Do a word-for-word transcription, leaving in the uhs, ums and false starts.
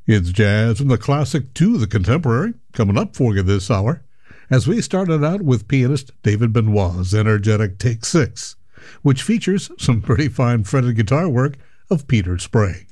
It's jazz from the classic to the contemporary, coming up for you this hour, as we started out with pianist David Benoit's energetic Take Six, which features some pretty fine fretted guitar work of Peter Sprague.